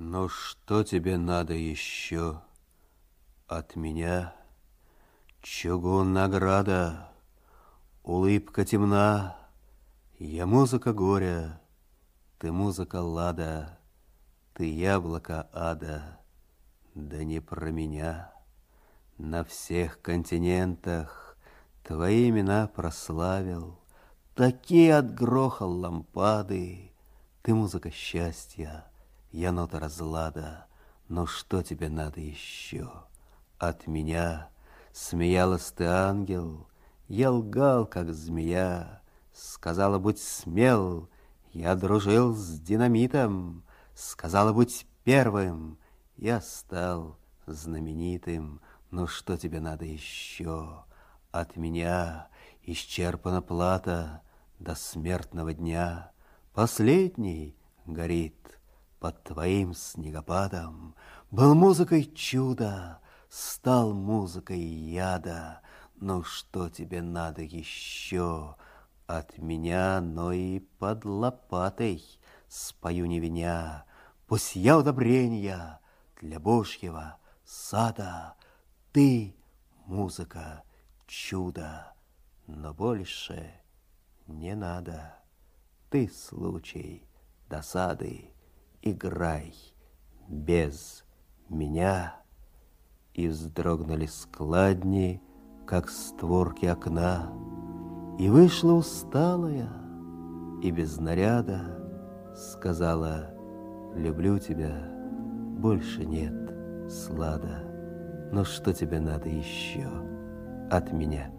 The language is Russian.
Ну что тебе надо еще от меня? Чугун награда, улыбка темна. Я музыка горя, ты музыка лада, ты яблоко ада, да не про меня. На всех континентах твои имена прославил, такие отгрохал лампады. Ты музыка счастья, я нота разлада. Но что тебе надо еще от меня? Смеялась ты, ангел, я лгал, как змея. Сказала, будь смел, я дружил с динамитом. Сказала, будь первым, я стал знаменитым. Но что тебе надо еще от меня? Исчерпана плата до смертного дня. Последний горит под твоим снегопадом. Был музыкой чуда, стал музыкой яда. Ну что тебе надо еще от меня? Но и под лопатой спою не виня. Пусть я удобренья для Божьего сада. Ты музыка, чудо, но больше не надо. Ты случай, досады, играй без меня. И вздрогнули складни, как створки окна, и вышла усталая, и без наряда сказала: люблю тебя, больше нет слада. Но что тебе надо еще от меня?